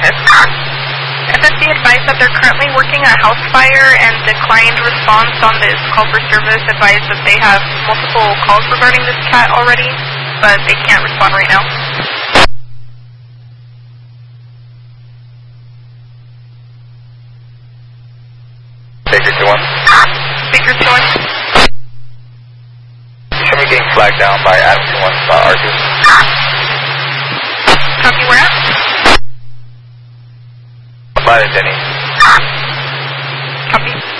FSC advised that they're currently working a house fire and declined response on this call for service, advised that they have multiple calls regarding this cat already, but they can't respond right now. Baker 2-1. Baker 2-1. You should be getting flagged down by Adam 2-1 R2. Copy, where at? By the Denny. Copy.